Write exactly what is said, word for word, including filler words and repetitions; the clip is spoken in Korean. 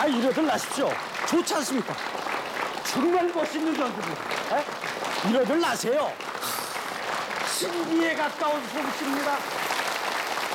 아, 이러들 나십시오. 좋지 않습니까? 정말 멋있는 전투입니다. 에? 이러들 나세요. 신기에 가까운 솜씨입니다.